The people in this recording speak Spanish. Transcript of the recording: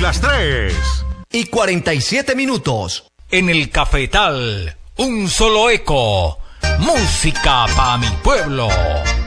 las 3:47. En el Cafetal, un solo eco. Música pa' mi pueblo.